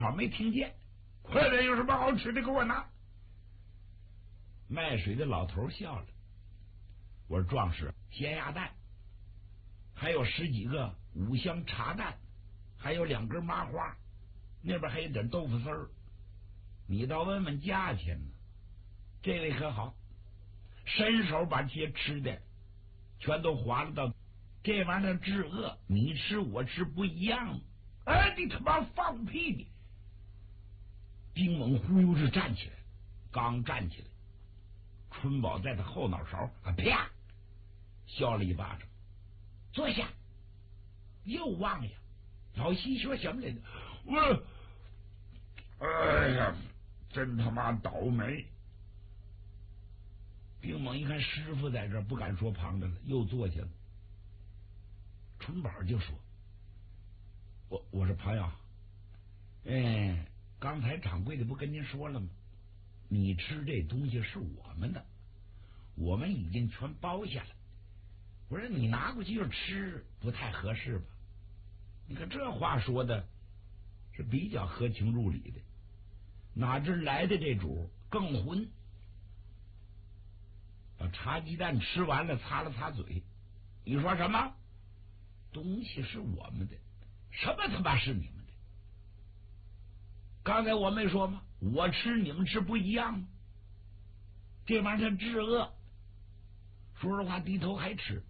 好没听见。快点，有什么好吃的给我拿。卖水的老头笑了，我说壮士，咸鸭蛋，还有10几个五香茶蛋，还有2根麻花，那边还有点豆腐丝儿，你倒问问价钱呢。这位可好，伸手把这些吃的全都划了到，这玩意儿治饿，你吃我吃不一样。哎，你他妈放屁你！丁猛忽悠着站起来，刚站起来，春宝在他后脑勺啪削了一巴掌。坐下，又忘呀。老西说什么来着？哎呀，真他妈倒霉！丁猛一看师傅在这儿，不敢说旁的了，又坐下了。春宝就说：“我说朋友，刚才掌柜的不跟您说了吗？你吃这东西是我们的，我们已经全包下了。我说你拿过去就吃，不太合适吧？你看这话说的是比较合情入理的，哪知来的这主更混。把茶鸡蛋吃完了，擦了擦嘴。你说什么？东西是我们的？什么他妈是你们的？刚才我没说吗？我吃你们吃不一样吗？这玩意儿治饿。说实话，低头还吃。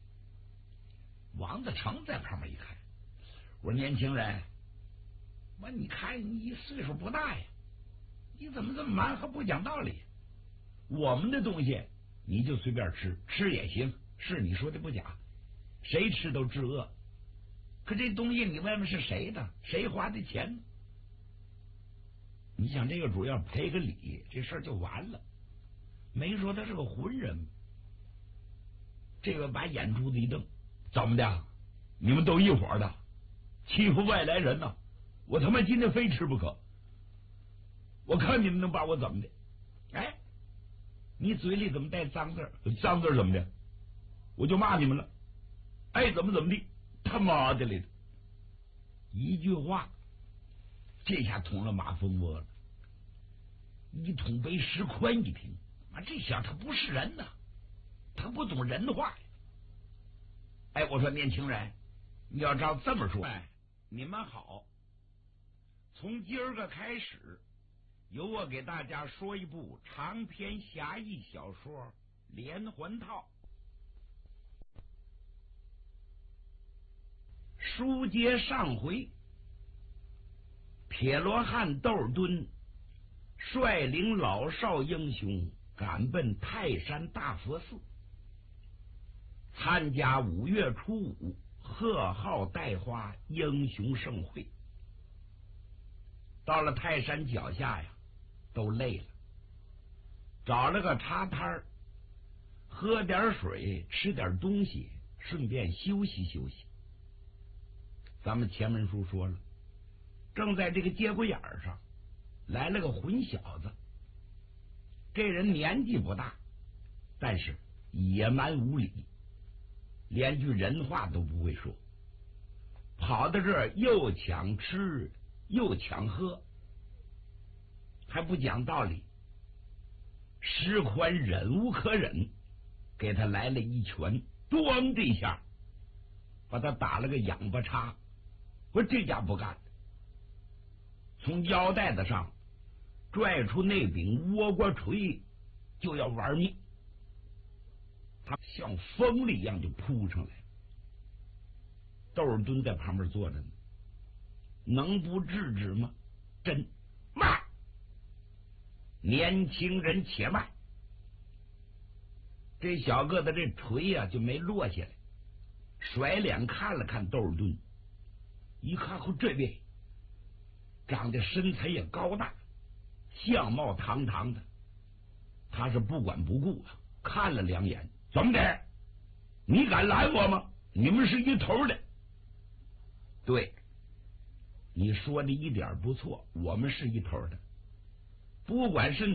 王子成在旁边一看，我说年轻人，我说你看你岁数不大呀，你怎么这么蛮横不讲道理？我们的东西你就随便吃，吃也行，是你说的不假，谁吃都治饿。可这东西你问问是谁的，谁花的钱呢？你想这个主要赔个礼，这事儿就完了。没说他是个浑人。这个把眼珠子一瞪，怎么的？你们都一伙的，欺负外来人呢？我他妈今天非吃不可！我看你们能把我怎么的？哎，你嘴里怎么带脏字？脏字怎么的？我就骂你们了。哎，怎么地？他妈的嘞！一句话，这下捅了马蜂窝了。一捅被石宽一听，这小子他不是人呐，他不懂人话呀。哎，我说年轻人，你要照这么说，你们好，从今儿个开始，由我给大家说一部长篇侠义小说《连环套》。书接上回，铁罗汉窦尔敦率领老少英雄赶奔泰山大佛寺，参加5月初5贺号戴花英雄盛会。到了泰山脚下呀，都累了，找了个茶摊儿，喝点水，吃点东西，顺便休息休息。咱们前文书说了，正在这个节骨眼上来了个混小子。这人年纪不大，但是野蛮无理，连句人话都不会说，跑到这儿又抢吃又抢喝，还不讲道理。石宽忍无可忍，给他来了一拳，咣的一下把他打了个仰巴叉。我这家不干，从腰带子上拽出那柄倭瓜锤，就要玩命。他像风了一样就扑上来。窦尔敦在旁边坐着呢，能不制止吗？真慢，年轻人且慢。这小个子这锤呀就没落下来，甩脸看了看窦尔敦，一看后这位长得身材也高大，相貌堂堂的，他是不管不顾啊，看了2眼，怎么的？你敢拦我吗？你们是一头的。对，你说的一点不错，我们是一头的，不管是